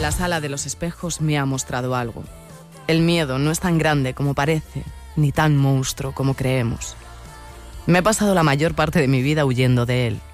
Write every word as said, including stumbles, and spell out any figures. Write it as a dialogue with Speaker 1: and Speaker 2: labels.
Speaker 1: La sala de los espejos me ha mostrado algo. El miedo no es tan grande como parece, ni tan monstruo como creemos. Me he pasado la mayor parte de mi vida huyendo de él.